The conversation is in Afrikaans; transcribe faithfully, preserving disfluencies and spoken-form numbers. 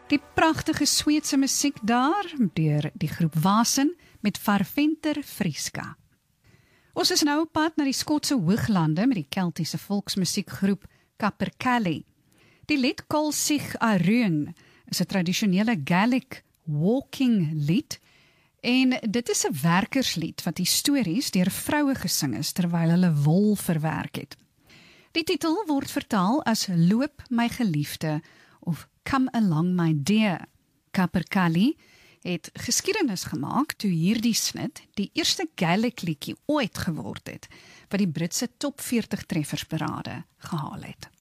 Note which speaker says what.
Speaker 1: Die pragtige Sweedse musiek daar, deur die groep Wasen met Farventer Friska. Ons is nou op pad na die Skotse Hooglande met die Keltiese volksmusiekgroep Capercaillie. Die lied Kol Sig Aroon is 'n tradisionele Gaelic walking lied en dit is 'n werkerslied wat histories deur vroue gesing is terwyl hulle wol verwerk het. Die titel word vertaal as Loop my geliefde of Come Along My Dear. Capercaillie het geskiedenis gemaak toe hierdie snit die eerste Gaelic liedjie ooit geword het, wat die Britse top veertig treffers berade gehaal het.